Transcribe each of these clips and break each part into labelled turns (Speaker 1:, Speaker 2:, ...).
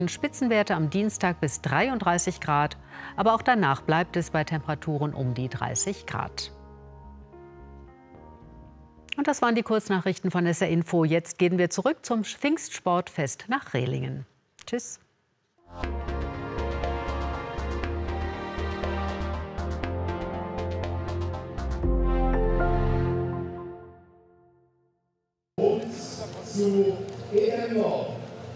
Speaker 1: Spitzenwerte am Dienstag bis 33 Grad, aber auch danach bleibt es bei Temperaturen um die 30 Grad. Und das waren die Kurznachrichten von SR Info. Jetzt gehen wir zurück zum Pfingstsportfest nach Rehlingen. Tschüss.
Speaker 2: Zu EM Nord.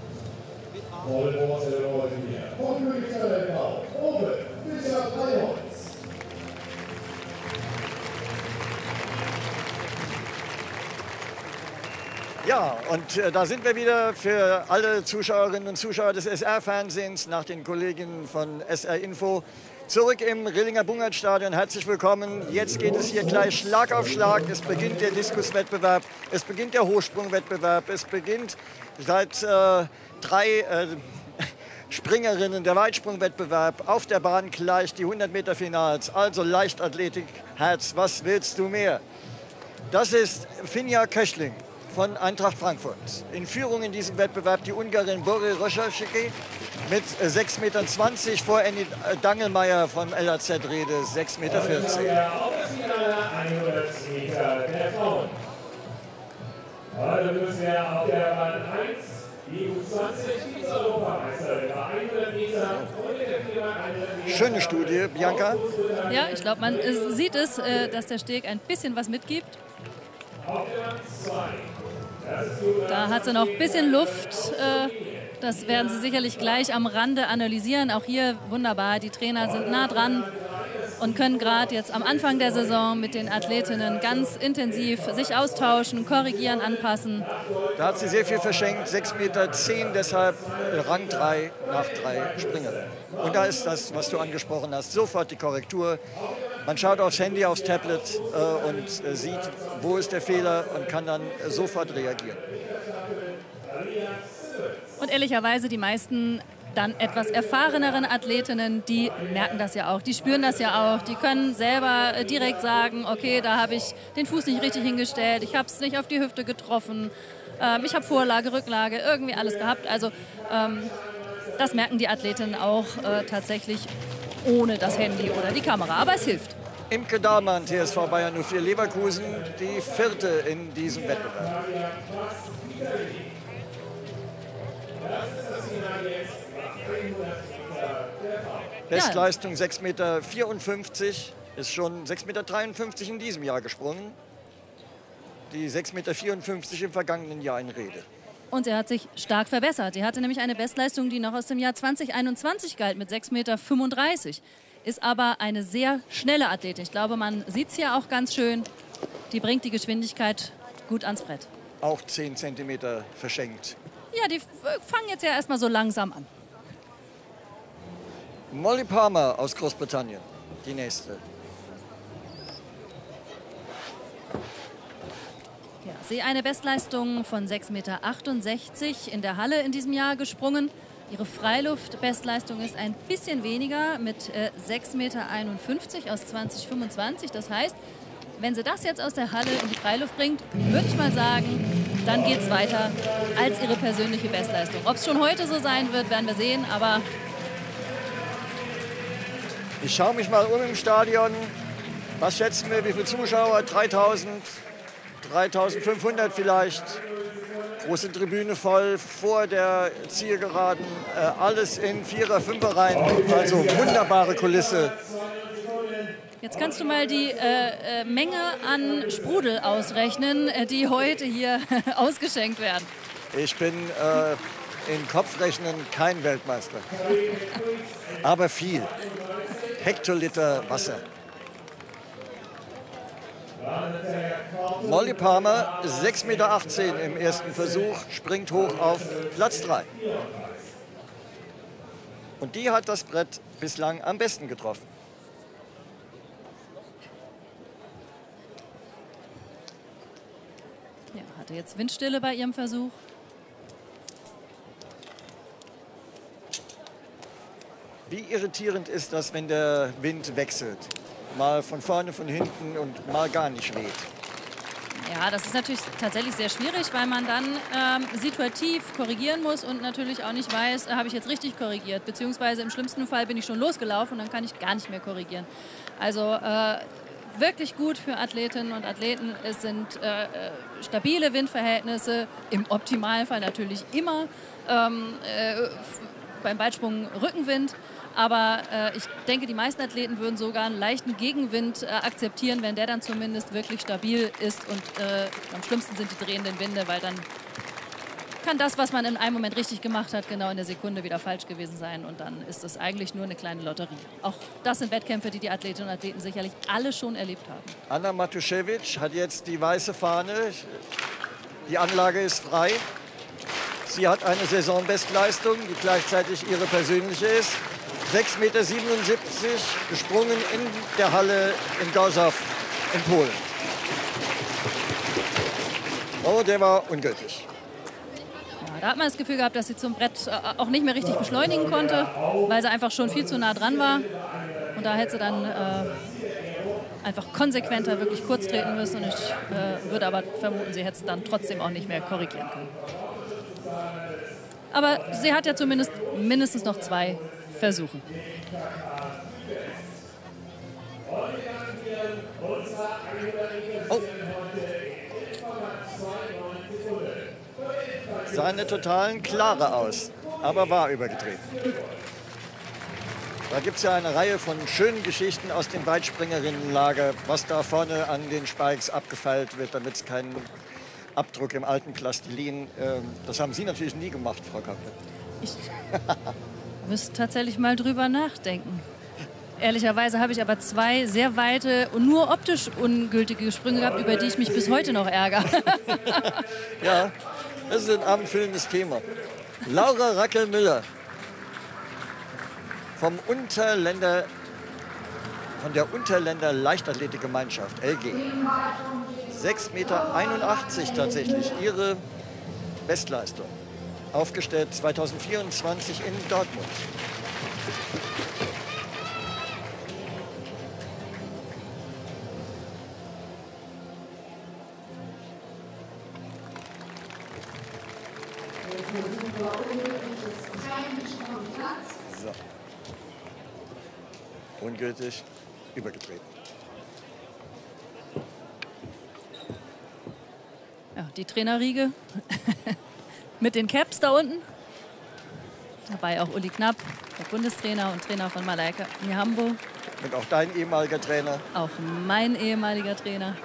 Speaker 3: Ja, und da sind wir wieder für alle Zuschauerinnen und Zuschauer des SR-Fernsehens nach den Kolleginnen von SR Info zurück im Rehllinger Bungertstadion. Herzlich willkommen. Jetzt geht es hier gleich Schlag auf Schlag. Es beginnt der Diskuswettbewerb, es beginnt der Hochsprungwettbewerb, es beginnt seit drei Springerinnen der Weitsprungwettbewerb. Auf der Bahn gleich die 100-Meter-Finals. Also Leichtathletik, Herz, was willst du mehr? Das ist Finja Köchling von Eintracht Frankfurt. In Führung in diesem Wettbewerb die Ungarin Bore Rosaschiki mit 6,20 Meter vor Annie Dangelmeier von LAZ Rede 6,40 Meter.
Speaker 2: Auf das Finale 100 Meter der Frauen. Heute müssen wir auf der Bahn 1 die U20 Vize-Europameisterin bei 100 Meter und in der Viermann 100 Meter.
Speaker 3: Schöne Studie, Bianca.
Speaker 4: Ja, ich glaube, man sieht es, dass der Steg ein bisschen was mitgibt.
Speaker 2: Auf der Bahn 2.
Speaker 4: Da hat sie noch ein bisschen Luft. Das werden Sie sicherlich gleich am Rande analysieren. Auch hier wunderbar. Die Trainer sind nah dran und können gerade jetzt am Anfang der Saison mit den Athletinnen ganz intensiv sich austauschen, korrigieren, anpassen.
Speaker 3: Da hat sie sehr viel verschenkt, 6,10 Meter, deshalb Rang 3 nach 3 Springerinnen. Und da ist das, was du angesprochen hast, sofort die Korrektur. Man schaut aufs Handy, aufs Tablet und sieht, wo ist der Fehler und kann dann sofort reagieren.
Speaker 4: Und ehrlicherweise die meisten dann etwas erfahreneren Athletinnen, die merken das ja auch, die spüren das ja auch, die können selber direkt sagen, okay, da habe ich den Fuß nicht richtig hingestellt, ich habe es nicht auf die Hüfte getroffen, ich habe Vorlage, Rücklage, irgendwie alles gehabt. Also das merken die Athletinnen auch tatsächlich ohne das Handy oder die Kamera, aber es hilft.
Speaker 3: Imke Dahlmann, TSV Bayern 04 Leverkusen, die vierte in diesem Wettbewerb. Bestleistung 6,54 Meter, ist schon 6,53 Meter in diesem Jahr gesprungen. Die 6,54 Meter im vergangenen Jahr in Rede.
Speaker 4: Und er hat sich stark verbessert. Er hatte nämlich eine Bestleistung, die noch aus dem Jahr 2021 galt, mit 6,35 Meter. Ist aber eine sehr schnelle Athletin. Ich glaube, man sieht es hier auch ganz schön. Die bringt die Geschwindigkeit gut ans Brett.
Speaker 3: Auch 10 Zentimeter verschenkt.
Speaker 4: Ja, die fangen jetzt ja erstmal so langsam an.
Speaker 3: Molly Palmer aus Großbritannien, die nächste.
Speaker 4: Ja, sie eine Bestleistung von 6,68 Meter in der Halle in diesem Jahr gesprungen. Ihre Freiluft-Bestleistung ist ein bisschen weniger mit 6,51 Meter aus 2025. Das heißt, wenn sie das jetzt aus der Halle in die Freiluft bringt, würde ich mal sagen, dann geht es weiter als ihre persönliche Bestleistung. Ob es schon heute so sein wird, werden wir sehen, aber
Speaker 3: ich schaue mich mal um im Stadion. Was schätzen wir, wie viele Zuschauer? 3000, 3500 vielleicht. Große Tribüne voll, vor der Zielgeraden, alles in Vierer-, Fünfer-Reihen. Also wunderbare Kulisse.
Speaker 4: Jetzt kannst du mal die Menge an Sprudel ausrechnen, die heute hier ausgeschenkt werden.
Speaker 3: Ich bin in Kopfrechnen kein Weltmeister, aber viel. Hektoliter Wasser. Molly Palmer, 6,18 Meter im ersten Versuch, springt hoch auf Platz 3. Und die hat das Brett bislang am besten getroffen.
Speaker 4: Ja, hatte jetzt Windstille bei ihrem Versuch.
Speaker 3: Wie irritierend ist das, wenn der Wind wechselt? Mal von vorne, von hinten und mal gar nicht weht.
Speaker 4: Ja, das ist natürlich tatsächlich sehr schwierig, weil man dann situativ korrigieren muss und natürlich auch nicht weiß, habe ich jetzt richtig korrigiert. Beziehungsweise im schlimmsten Fall bin ich schon losgelaufen und dann kann ich gar nicht mehr korrigieren. Also wirklich gut für Athletinnen und Athleten. Es sind stabile Windverhältnisse, im optimalen Fall natürlich immer beim Weitsprung Rückenwind. Aber ich denke, die meisten Athleten würden sogar einen leichten Gegenwind akzeptieren, wenn der dann zumindest wirklich stabil ist. Und am schlimmsten sind die drehenden Winde, weil dann kann das, was man in einem Moment richtig gemacht hat, genau in der Sekunde wieder falsch gewesen sein. Und dann ist es eigentlich nur eine kleine Lotterie. Auch das sind Wettkämpfe, die die Athletinnen und Athleten sicherlich alle schon erlebt haben.
Speaker 3: Anna Matuszewicz hat jetzt die weiße Fahne. Die Anlage ist frei. Sie hat eine Saisonbestleistung, die gleichzeitig ihre persönliche ist. 6,77 Meter, gesprungen in der Halle in Gorzów in Polen. Oh, der war ungültig.
Speaker 4: Ja, da hat man das Gefühl gehabt, dass sie zum Brett auch nicht mehr richtig beschleunigen konnte, weil sie einfach schon viel zu nah dran war. Und da hätte sie dann einfach konsequenter wirklich kurz treten müssen. Und ich würde aber vermuten, sie hätte es dann trotzdem auch nicht mehr korrigieren können. Aber sie hat ja zumindest mindestens noch 2 Versuche.
Speaker 3: Oh. Sah eine total klare aus, aber war übergetreten. Da gibt es ja eine Reihe von schönen Geschichten aus dem Weitspringerinnenlager, was da vorne an den Spikes abgefeilt wird, damit es keinen Abdruck im alten Plastilin. Das haben Sie natürlich nie gemacht, Frau Kappe.
Speaker 4: Ich müsste tatsächlich mal drüber nachdenken. Ehrlicherweise habe ich aber 2 sehr weite und nur optisch ungültige Sprünge gehabt, über die ich mich bis heute noch ärgere.
Speaker 3: Ja, das ist ein abendfüllendes Thema. Laura Rackel-Müller von der Unterländer Leichtathletikgemeinschaft, LG. 6,81 Meter tatsächlich, ihre Bestleistung. Aufgestellt 2024 in Dortmund. So. Ungültig, übergetreten.
Speaker 4: Ja, die Trainerriege mit den Caps da unten. Dabei auch Uli Knapp, der Bundestrainer und Trainer von Malaika Mihambo.
Speaker 3: Und auch dein ehemaliger Trainer.
Speaker 4: Auch mein ehemaliger Trainer.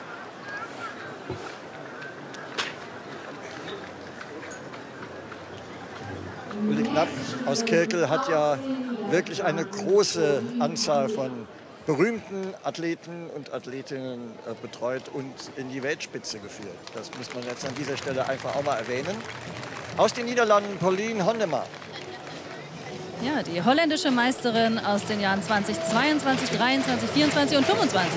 Speaker 3: Uli Knapp aus Kirkel hat ja wirklich eine große Anzahl von berühmten Athleten und Athletinnen betreut und in die Weltspitze geführt. Das muss man jetzt an dieser Stelle einfach auch mal erwähnen. Aus den Niederlanden Pauline Hondema.
Speaker 4: Ja, die holländische Meisterin aus den Jahren 2022, 23, 24 und 25.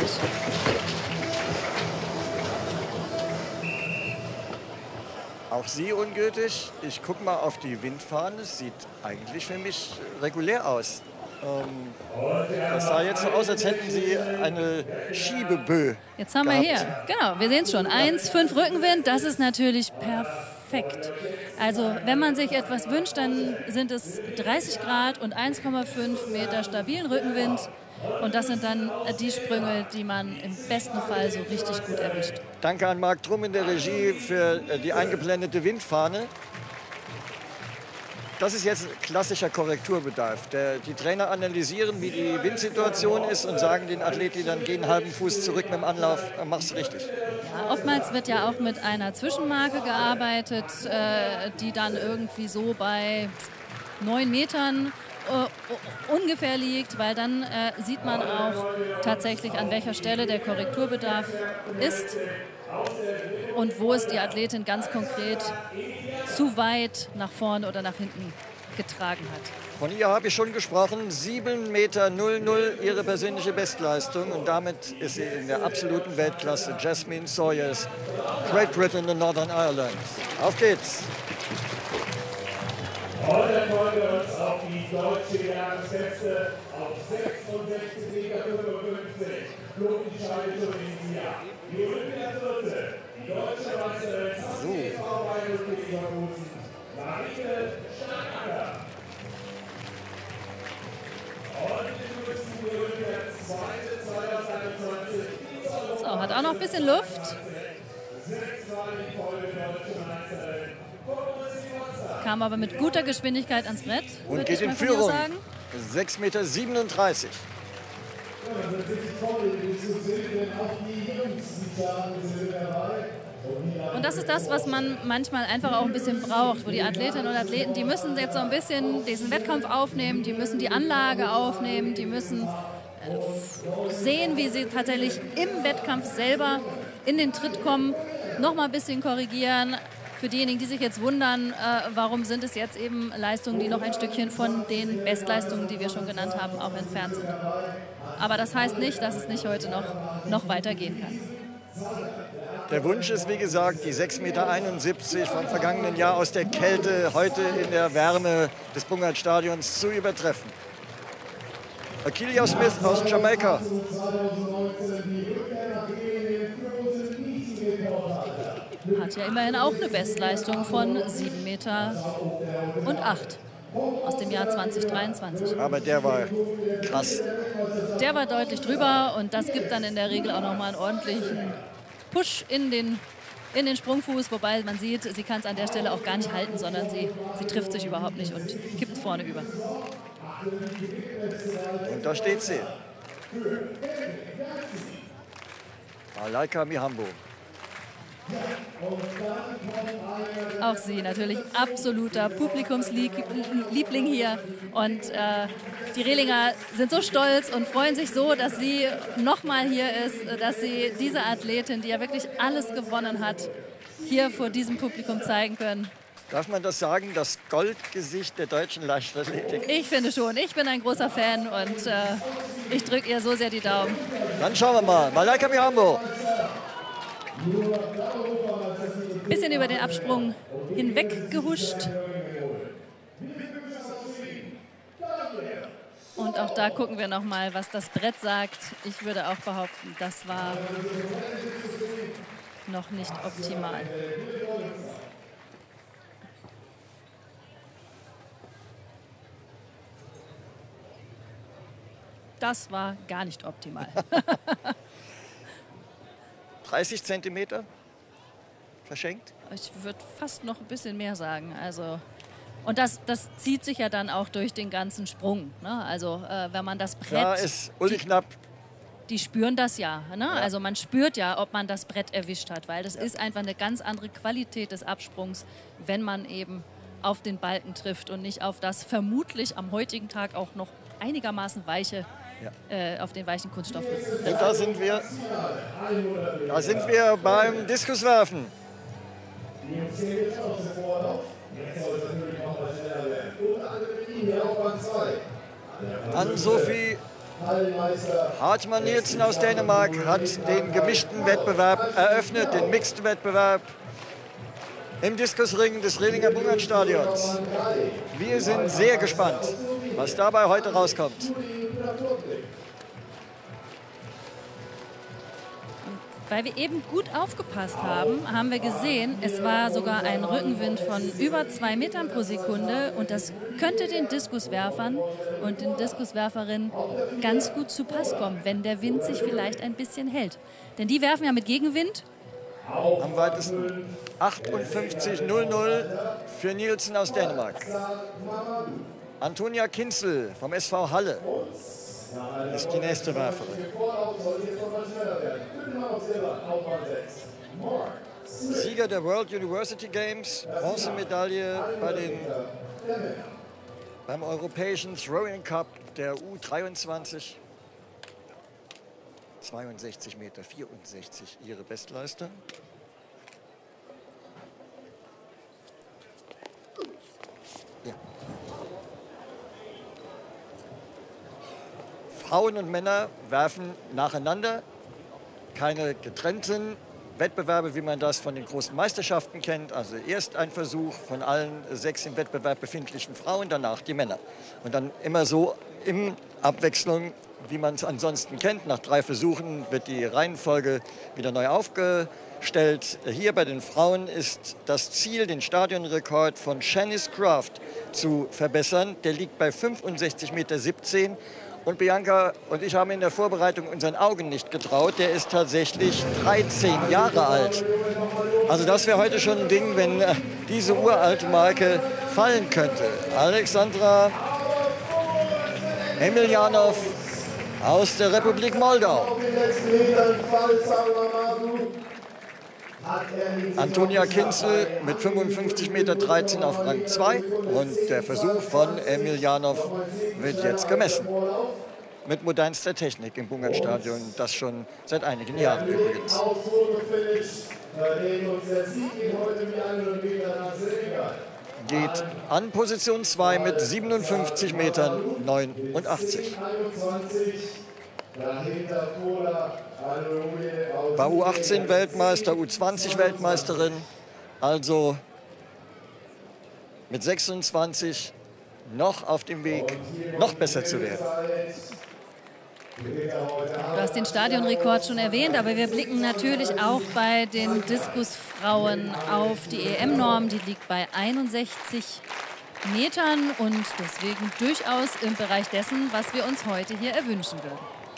Speaker 3: Auch sie ungültig. Ich gucke mal auf die Windfahne. Es sieht eigentlich für mich regulär aus. Das sah jetzt so aus, als hätten sie eine Schiebebö.
Speaker 4: Jetzt haben wir hier, genau, wir sehen es schon, 1,5 Rückenwind, das ist natürlich perfekt. Also wenn man sich etwas wünscht, dann sind es 30 Grad und 1,5 Meter stabilen Rückenwind. Und das sind dann die Sprünge, die man im besten Fall so richtig gut erwischt.
Speaker 3: Danke an Marc Trumm in der Regie für die eingeblendete Windfahne. Das ist jetzt klassischer Korrekturbedarf. Die Trainer analysieren, wie die Windsituation ist und sagen den Athleten dann, geh einen halben Fuß zurück mit dem Anlauf, mach's richtig.
Speaker 4: Ja, oftmals wird ja auch mit einer Zwischenmarke gearbeitet, die dann irgendwie so bei 9 Metern ungefähr liegt, weil dann sieht man auch tatsächlich, an welcher Stelle der Korrekturbedarf ist und wo es die Athletin ganz konkret zu weit nach vorne oder nach hinten getragen hat.
Speaker 3: Von ihr habe ich schon gesprochen, 7,00 Meter ihre persönliche Bestleistung und damit ist sie in der absoluten Weltklasse. Jasmine Sawyers, Great Britain and Northern Ireland. Auf geht's!
Speaker 2: Heute freuen wir uns auf die deutsche Jahresfeste auf 66,55 Meter. Flugentscheidung in India. Die Olympiavierte,
Speaker 4: So, hat auch noch ein bisschen Luft. Kam aber mit guter Geschwindigkeit ans Brett.
Speaker 3: Und geht in Führung. 6,37 Meter.
Speaker 4: Und das ist das, was man manchmal einfach auch ein bisschen braucht, wo die Athletinnen und Athleten, die müssen jetzt so ein bisschen diesen Wettkampf aufnehmen, die müssen die Anlage aufnehmen, die müssen sehen, wie sie tatsächlich im Wettkampf selber in den Tritt kommen, noch mal ein bisschen korrigieren. Für diejenigen, die sich jetzt wundern, warum sind es jetzt eben Leistungen, die noch ein Stückchen von den Bestleistungen, die wir schon genannt haben, auch entfernt sind. Aber das heißt nicht, dass es nicht heute noch weitergehen kann.
Speaker 3: Der Wunsch ist, wie gesagt, die 6,71 Meter vom vergangenen Jahr aus der Kälte heute in der Wärme des Bungard-Stadions zu übertreffen. Akeelia Smith aus Jamaika.
Speaker 4: Hat ja immerhin auch eine Bestleistung von 7,08 Meter aus dem Jahr 2023.
Speaker 3: Aber der war krass.
Speaker 4: Der war deutlich drüber und das gibt dann in der Regel auch nochmal einen ordentlichen Push in den Sprungfuß, wobei man sieht, sie kann es an der Stelle auch gar nicht halten, sondern sie trifft sich überhaupt nicht und kippt vorne über.
Speaker 3: Und da steht sie. Malaika Mihambo.
Speaker 4: Auch sie natürlich absoluter Publikumsliebling hier. Und die Rehlinger sind so stolz und freuen sich so, dass sie nochmal hier ist, dass sie diese Athletin, die ja wirklich alles gewonnen hat, hier vor diesem Publikum zeigen können.
Speaker 3: Darf man das sagen, das Goldgesicht der deutschen Leichtathletik?
Speaker 4: Ich finde schon. Ich bin ein großer Fan und ich drücke ihr so sehr die Daumen.
Speaker 3: Dann schauen wir mal. Malaika Mihambo.
Speaker 4: Bisschen über den Absprung hinweg gehuscht. Und auch da gucken wir noch mal, was das Brett sagt. Ich würde auch behaupten, das war noch nicht optimal. Das war gar nicht optimal.
Speaker 3: 30 Zentimeter verschenkt?
Speaker 4: Ich würde fast noch ein bisschen mehr sagen. Also, und das zieht sich ja dann auch durch den ganzen Sprung. Ne? Also wenn man das Brett...
Speaker 3: Da ist Uli Knapp.
Speaker 4: Die spüren das ja, ne? Ja. Also man spürt ja, ob man das Brett erwischt hat, weil das ist einfach eine ganz andere Qualität des Absprungs, wenn man eben auf den Balken trifft und nicht auf das vermutlich am heutigen Tag auch noch einigermaßen weiche, auf den weichen Kunststoff.
Speaker 3: Und da sind wir beim Diskuswerfen. Ann-Sophie Hartmann-Nielsen aus Dänemark hat den gemischten Wettbewerb eröffnet, den Mixed-Wettbewerb im Diskusring des Rehlinger Bungard-Stadions. Wir sind sehr gespannt, was dabei heute rauskommt.
Speaker 4: Weil wir eben gut aufgepasst haben, haben wir gesehen, es war sogar ein Rückenwind von über 2 Metern pro Sekunde und das könnte den Diskuswerfern und den Diskuswerferinnen ganz gut zu Pass kommen, wenn der Wind sich vielleicht ein bisschen hält. Denn die werfen ja mit Gegenwind.
Speaker 3: Am weitesten 58,00 für Nielsen aus Dänemark. Antonia Kinzel vom SV Halle ist die nächste Werferin. Sieger der World University Games, Bronzemedaille beim Europäischen Throwing Cup der U23. 62,64 Meter ihre Bestleistung. Ja. Frauen und Männer werfen nacheinander, keine getrennten Wettbewerbe, wie man das von den großen Meisterschaften kennt. Also erst ein Versuch von allen 6 im Wettbewerb befindlichen Frauen, danach die Männer. Und dann immer so in Abwechslung, wie man es ansonsten kennt. Nach 3 Versuchen wird die Reihenfolge wieder neu aufgestellt stellt hier bei den Frauen, ist das Ziel, den Stadionrekord von Shanice Craft zu verbessern. Der liegt bei 65,17 Meter. Und Bianca und ich haben in der Vorbereitung unseren Augen nicht getraut. Der ist tatsächlich 13 Jahre alt. Also das wäre heute schon ein Ding, wenn diese uralte Marke fallen könnte. Alexandra Emiljanov aus der Republik Moldau. Antonia Kinzel mit 55,13 Meter auf Rang 2. Und der Versuch von Emiljanov wird jetzt gemessen. Mit modernster Technik im Bungertstadion, das schon seit einigen Jahren übrigens. Geht an Position 2 mit 57,89 Metern. War U18 Weltmeister, U20 Weltmeisterin, also mit 26 noch auf dem Weg, noch besser zu werden.
Speaker 4: Du hast den Stadionrekord schon erwähnt, aber wir blicken natürlich auch bei den Diskusfrauen auf die EM-Norm. Die liegt bei 61 Metern und deswegen durchaus im Bereich dessen, was wir uns heute hier erwünschen würden.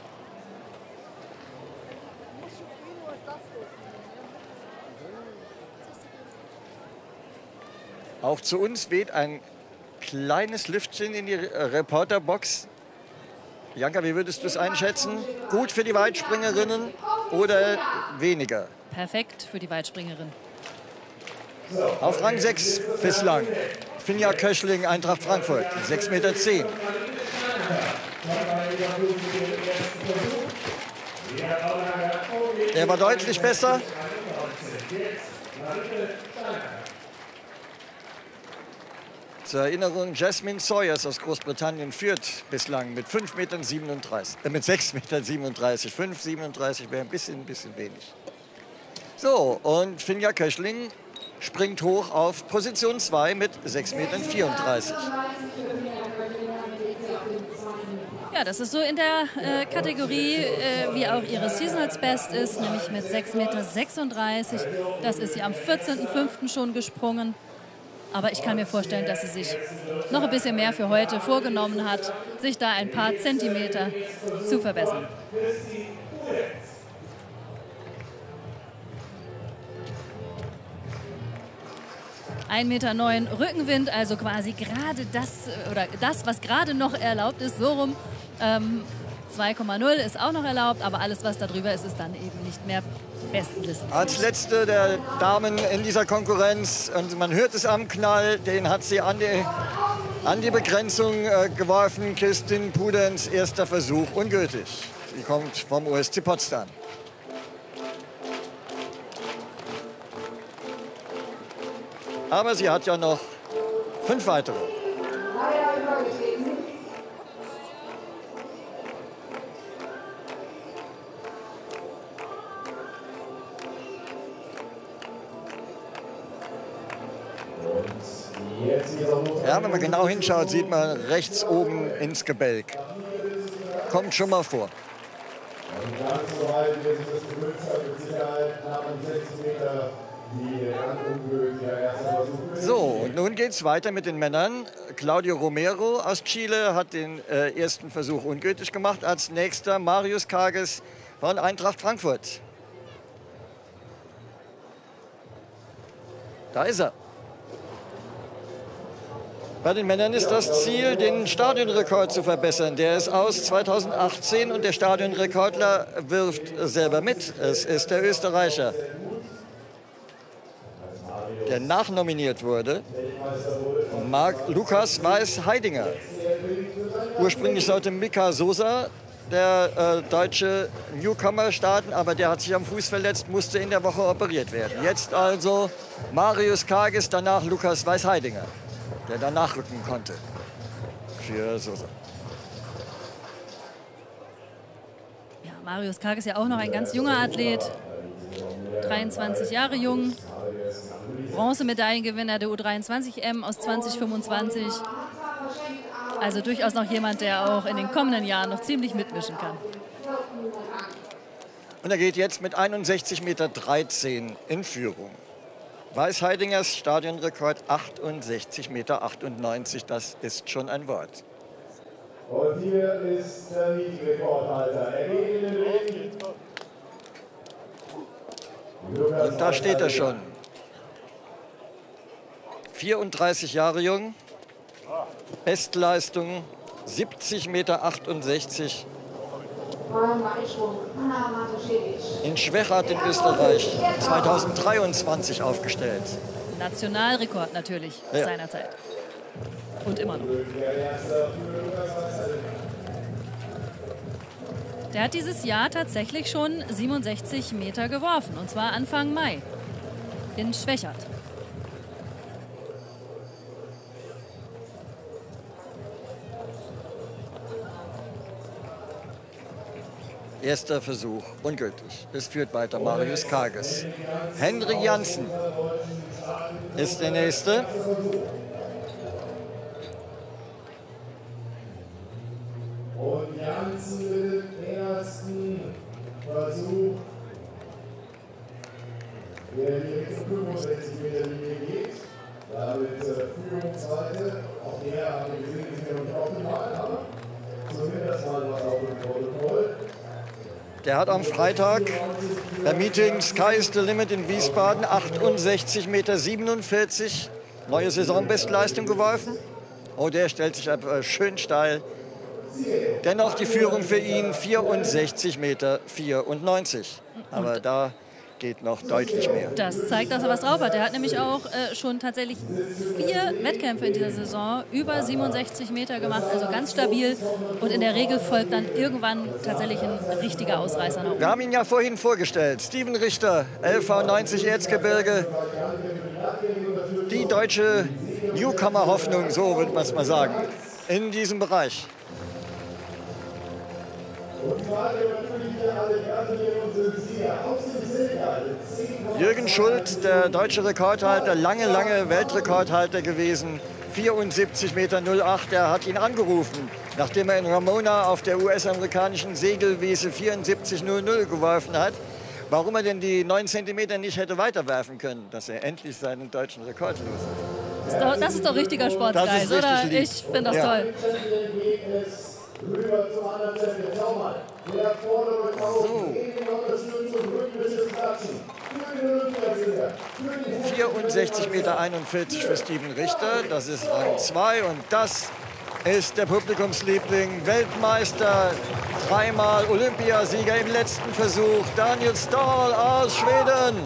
Speaker 3: Auch zu uns weht ein kleines Lüftchen in die Reporterbox. Bianca, wie würdest du es einschätzen? Gut für die Weitspringerinnen oder weniger?
Speaker 4: Perfekt für die Weitspringerin.
Speaker 3: Auf Rang 6 bislang. Finja Köchling, Eintracht Frankfurt, 6,10 Meter. Der war deutlich besser. Zur Erinnerung, Jasmine Sawyers aus Großbritannien führt bislang mit 6,37 Metern. 5,37 wäre ein bisschen wenig. So, und Finja Köchling springt hoch auf Position 2 mit 6,34 Metern.
Speaker 4: Ja, das ist so in der Kategorie, wie auch ihre Seasonals Best ist, nämlich mit 6,36 Meter. Das ist sie am 14.05. schon gesprungen. Aber ich kann mir vorstellen, dass sie sich noch ein bisschen mehr für heute vorgenommen hat, sich da ein paar Zentimeter zu verbessern. 1,09 Meter Rückenwind, also quasi gerade das, oder das, was gerade noch erlaubt ist, so rum. 2,0 ist auch noch erlaubt, aber alles, was darüber ist, ist dann eben nicht mehr Bestenlisten.
Speaker 3: Als letzte der Damen in dieser Konkurrenz, und man hört es am Knall, den hat sie an die Begrenzung geworfen. Kirsten Puderns erster Versuch ungültig. Sie kommt vom OSC Potsdam. Aber sie hat ja noch 5 weitere. Ja, wenn man genau hinschaut, sieht man rechts oben ins Gebälk. Kommt schon mal vor. So, und nun geht es weiter mit den Männern. Claudio Romero aus Chile hat den ersten Versuch ungültig gemacht. Als nächster Marius Kages von Eintracht Frankfurt. Da ist er. Bei den Männern ist das Ziel, den Stadionrekord zu verbessern. Der ist aus 2018 und der Stadionrekordler wirft selber mit. Es ist der Österreicher, der nachnominiert wurde, Lukas Weiß-Heidinger. Ursprünglich sollte Mika Sosa, der deutsche Newcomer, starten, aber der hat sich am Fuß verletzt, musste in der Woche operiert werden. Jetzt also Marius Kages, danach Lukas Weiß-Heidinger, der dann nachrücken konnte für Sosa.
Speaker 4: Ja, Marius Kages ist ja auch noch ein ganz junger Athlet, 23 Jahre jung, Bronzemedaillengewinner der U23-M aus 2025. Also durchaus noch jemand, der auch in den kommenden Jahren noch ziemlich mitmischen kann.
Speaker 3: Und er geht jetzt mit 61,13 Meter in Führung. Weißheidingers Stadionrekord 68,98 Meter. Das ist schon ein Wort.
Speaker 2: Und hier ist der Rekordhalter. Er geht in den Ring.
Speaker 3: Und da steht er schon. 34 Jahre jung. Bestleistung 70,68 Meter. In Schwechat in Österreich 2023 aufgestellt.
Speaker 4: Nationalrekord natürlich seinerzeit. Und immer noch. Der hat dieses Jahr tatsächlich schon 67 Meter geworfen. Und zwar Anfang Mai in Schwechat.
Speaker 3: Erster Versuch, ungültig. Es führt weiter Marius Kages. Henrik Janssen ist der Nächste.
Speaker 2: Und Janssen mit dem ersten Versuch, der die Richtung 65 Meter Linie geht. Damit Führungsseite. Auch der haben wir gesehen, ist ja noch nicht optimal, aber zumindest mal was auf dem Protokoll.
Speaker 3: Der hat am Freitag beim Meeting Sky is the Limit in Wiesbaden 68,47 Meter, neue Saisonbestleistung geworfen. Oh, der stellt sich aber schön steil. Dennoch die Führung für ihn 64,94 Meter. Aber da geht noch deutlich mehr.
Speaker 4: Das zeigt, dass er was drauf hat. Er hat nämlich auch schon tatsächlich 4 Wettkämpfe in dieser Saison über 67 Meter gemacht, also ganz stabil. Und in der Regel folgt dann irgendwann tatsächlich ein richtiger Ausreißer noch.
Speaker 3: Wir haben ihn ja vorhin vorgestellt. Steven Richter, LV90 Erzgebirge. Die deutsche Newcomer-Hoffnung, so würde man es mal sagen, in diesem Bereich. Jürgen Schult, der deutsche Rekordhalter, lange Weltrekordhalter gewesen, 74,08 Meter. Er hat ihn angerufen, nachdem er in Ramona auf der US-amerikanischen Segelwiese 74,00 geworfen hat, warum er denn die 9 Zentimeter nicht hätte weiterwerfen können, dass er endlich seinen deutschen Rekord los hat.
Speaker 4: Das ist doch richtiger Sportsgeist, oder?
Speaker 3: Lieb.
Speaker 4: Ich finde das toll.
Speaker 2: Rüber zum anderen Champion. Schau mal, der vordere Kauf gegen die Unterstützung, rhythmisches Klatschen.
Speaker 3: 64,41 Meter für Steven Richter, das ist Rang 2 und das ist der Publikumsliebling, Weltmeister, 3-mal Olympiasieger im letzten Versuch, Daniel Stahl aus Schweden.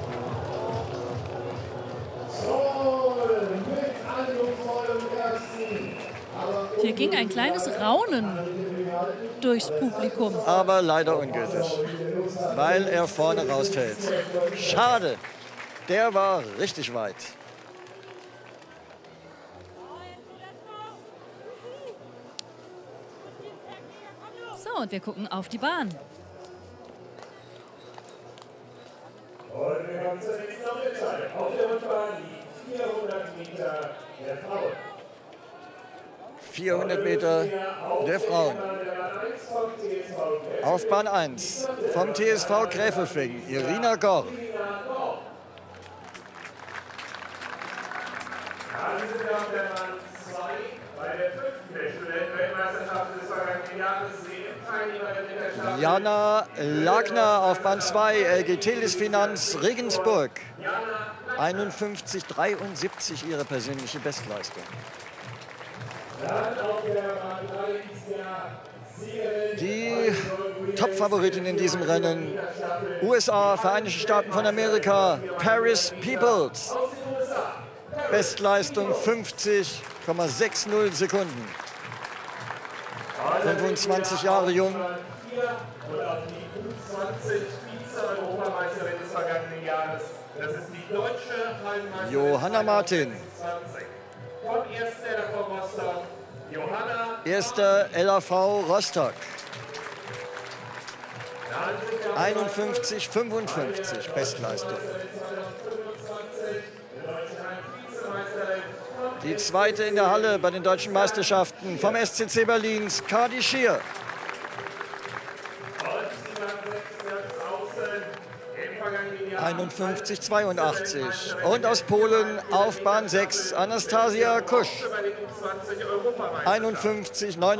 Speaker 4: Hier ging ein kleines Raunen durchs Publikum.
Speaker 3: Aber leider ungültig, weil er vorne rausfällt. Schade, der war richtig weit.
Speaker 4: So, und wir gucken auf die Bahn.
Speaker 2: Und wir kommen zur nächsten Entscheidung. Auf der Rundbahn die 400 Meter der Frauen.
Speaker 3: 400 Meter der Frauen. Auf Bahn 1 vom TSV Gräfelfing, Irina Gorr.
Speaker 2: Dann sind wir auf der Bahn 2 bei der 5. Studentenweltmeisterschaft des vergangenen Jahres.
Speaker 3: Jana Lagner auf Bahn 2, LG Telis Finanz Regensburg. 51,73 ihre persönliche Bestleistung. Die Top-Favoritin in diesem Rennen, USA, Vereinigte Staaten von Amerika, Paris Peoples. Bestleistung 50,60 Sekunden. 25 Jahre jung. Johanna Martin. Erster LAV Rostock. 51,55 Bestleistung. Die zweite in der Halle bei den deutschen Meisterschaften vom SCC Berlin, Kadi Schier. 51,82. Und aus Polen auf Bahn 6 Anastasia Kusch. 51,89.